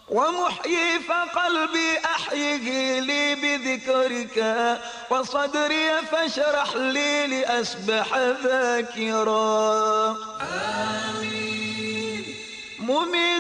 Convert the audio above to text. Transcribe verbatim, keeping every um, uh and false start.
ومحيي فقلبي أحيه لي بذكرك، وصدري فاشرح لي لأسبح ذاكرا. آمين.